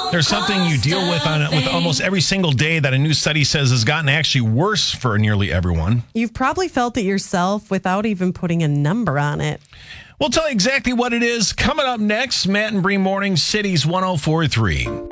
There's something you deal with with almost every single day that a new study says has gotten actually worse for nearly everyone. You've probably felt it yourself without even putting a number on it. We'll tell you exactly what it is coming up next. Matt and Bree Morning, Cities 104.3.